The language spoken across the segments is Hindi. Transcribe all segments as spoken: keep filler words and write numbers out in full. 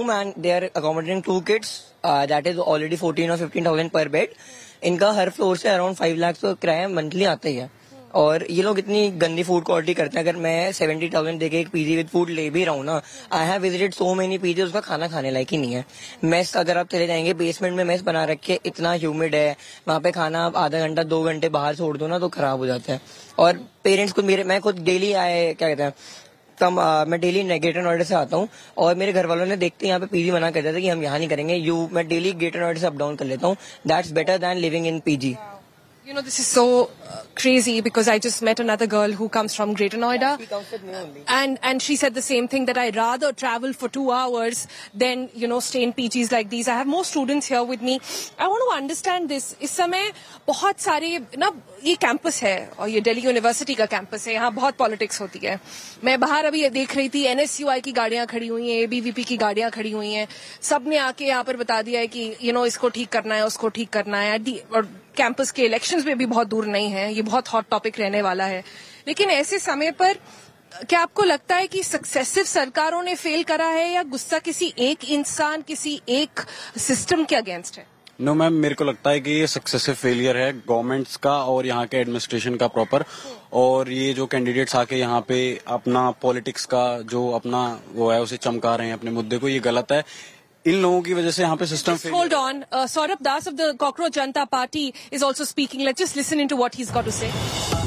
Room and they are accommodating to kids, that is already fourteen और फिफ्टीन थाउजेंड पर बेड. इनका हर फ्लोर से अराउंड फाइव लाख तो किराया मंथली आता ही है. और ये लोग इतनी गंदी फूड क्वालिटी करते हैं. अगर मैं सेवेंटी थाउजेंड देके एक पीजी विद फूड ले भी रहा हूँ ना, I have visited so many PG, उसका खाना खाने लायक ही नहीं है. मेस अगर आप चले जाएंगे, बेसमेंट में मेस बना रखे, इतना ह्यूमिड है वहाँ पे, खाना आप आधा घंटा दो घंटे बाहर छोड़ दो ना तो खराब हो जाता है. और पेरेंट्स को मेरे, मैं खुद डेली आए क्या कहते हैं कम आ, मैं डेली ग्रेटर नोएडा से आता हूँ और मेरे घर वालों ने देखते यहाँ पे पीजी मना कर दिया था कि हम यहाँ नहीं करेंगे. यू मैं डेली ग्रेटर नोएडा से अप डाउन कर लेता हूँ. That's better than living in PG. You know, this is so uh, crazy because I just met another girl who comes from Greater Noida. She comes with me only. And, and she said the same thing, that I'd rather travel for two hours than, you know, stay in P Gs like these. I have more students here with me. I want to understand this. इस समय बहुत सारे ना, ये कैंपस है और ये दिल्ली यूनिवर्सिटी का कैंपस है. यहाँ बहुत पॉलिटिक्स होती है. मैं बाहर अभी देख रही थी, एन एस यू आई की गाड़ियां खड़ी हुई हैं, ए बी वी पी की गाड़ियां खड़ी हुई हैं. सबने आके यहाँ पर बता दिया है कि यू नो इसको ठीक करना है, उसको ठीक करना है. और कैंपस के इलेक्शंस में भी बहुत दूर नहीं है, ये बहुत हॉट टॉपिक रहने वाला है. लेकिन ऐसे समय पर क्या आपको लगता है कि सक्सेसिव सरकारों ने फेल करा है या गुस्सा किसी एक इंसान, किसी एक सिस्टम के अगेंस्ट है? नो मैम, मेरे को लगता है कि ये सक्सेसिव फेलियर है गवर्नमेंट्स का और यहाँ के एडमिनिस्ट्रेशन का प्रॉपर. और ये जो कैंडिडेट्स आके यहाँ पे अपना पॉलिटिक्स का जो अपना वो है उसे चमका रहे हैं अपने मुद्दे को, ये गलत है. इन लोगों की वजह से यहाँ पे system fail. Hold on, uh, Saurabh Das of the Cockroach Janata Party is also speaking. Let's just listen into what he's got to say.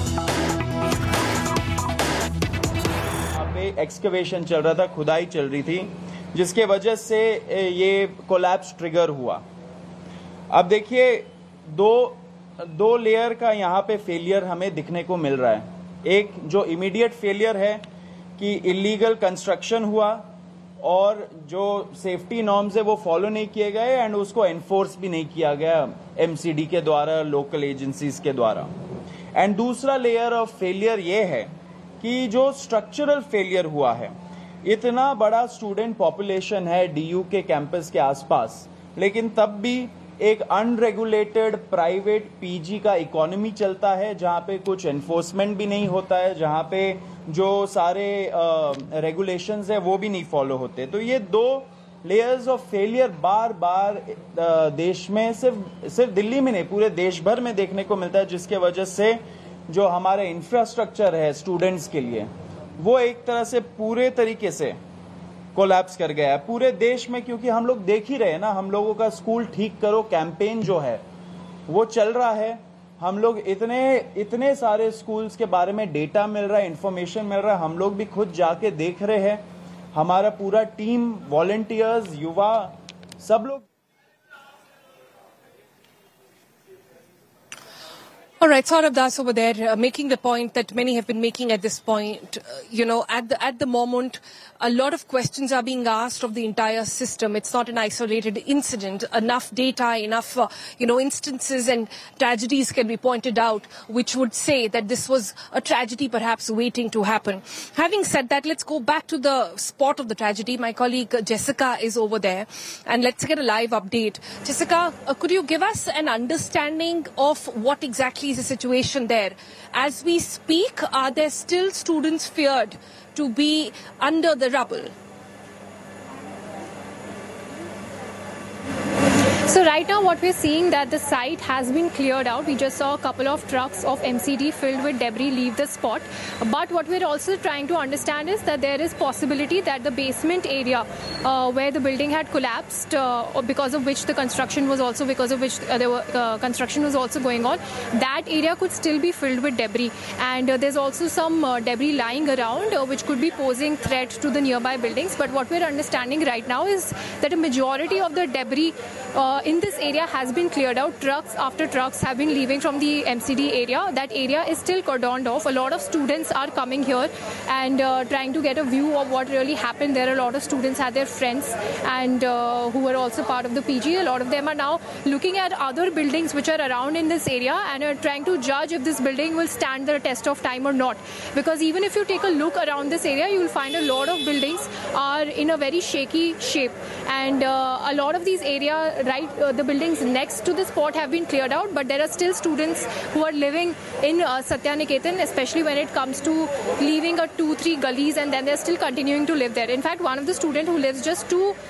यहाँ पे एक्सकवेशन चल रहा था, खुदाई चल रही थी, जिसके वजह से ये कोलैप्स ट्रिगर हुआ. अब देखिए, दो दो लेयर का यहाँ पे फेलियर हमें दिखने को मिल रहा है. एक जो इमीडिएट फेलियर है कि इलीगल कंस्ट्रक्शन हुआ और जो सेफ्टी नॉर्म्स है वो फॉलो नहीं किए गए एंड उसको एनफोर्स भी नहीं किया गया एमसीडी के द्वारा, लोकल एजेंसीज के द्वारा. एंड दूसरा लेयर ऑफ फेलियर ये है कि जो स्ट्रक्चरल फेलियर हुआ है. इतना बड़ा स्टूडेंट पॉपुलेशन है डीयू के कैंपस के आसपास, लेकिन तब भी एक अनरेगुलेटेड प्राइवेट पीजी का इकोनॉमी चलता है जहां पे कुछ एनफोर्समेंट भी नहीं होता है, जहां पे जो सारे रेगुलेशंस है वो भी नहीं फॉलो होते. तो ये दो लेयर्स ऑफ फेलियर बार बार आ, देश में, सिर्फ सिर्फ दिल्ली में नहीं पूरे देश भर में देखने को मिलता है, जिसके वजह से जो हमारे इंफ्रास्ट्रक्चर है स्टूडेंट्स के लिए वो एक तरह से पूरे तरीके से कोलैप्स कर गया है पूरे देश में. क्योंकि हम लोग देख ही रहे हैं ना, हम लोगों का स्कूल ठीक करो कैंपेन जो है वो चल रहा है. हम लोग इतने इतने सारे स्कूल्स के बारे में डेटा मिल रहा है, इंफॉर्मेशन मिल रहा है, हम लोग भी खुद जाके देख रहे हैं. हमारा पूरा टीम, वॉलंटियर्स, युवा, सब लोग. All right, Saurabh Das over there uh, making the point that many have been making at this point. Uh, you know, at the at the moment, a lot of questions are being asked of the entire system. It's not an isolated incident. Enough data, enough, uh, you know, instances and tragedies can be pointed out, which would say that this was a tragedy perhaps waiting to happen. Having said that, let's go back to the spot of the tragedy. My colleague uh, Jessica is over there, and let's get a live update. Jessica, uh, could you give us an understanding of what exactly is the situation there? As we speak, are there still students feared to be under the rubble? So right now what we're seeing that the site has been cleared out. We just saw a couple of trucks of M C D filled with debris leave the spot. But what we're also trying to understand is that there is possibility that the basement area uh, where the building had collapsed, uh, because of which the construction was also because of which uh, there were uh, construction was also going on, that area could still be filled with debris. And uh, there's also some uh, debris lying around uh, which could be posing threat to the nearby buildings. But what we're understanding right now is that a majority of the debris uh, in this area has been cleared out. Trucks after trucks have been leaving from the M C D area. That area is still cordoned off. A lot of students are coming here and uh, trying to get a view of what really happened. There are a lot of students had their friends and uh, who were also part of the P G. A lot of them are now looking at other buildings which are around in this area and are trying to judge if this building will stand the test of time or not. Because even if you take a look around this area, you will find a lot of buildings are in a very shaky shape. And uh, a lot of these area, right, uh, the buildings next to the spot have been cleared out, but there are still students who are living in uh, Satya Niketan, especially when it comes to leaving a two, three gullies, and then they're still continuing to live there. In fact, one of the students who lives just two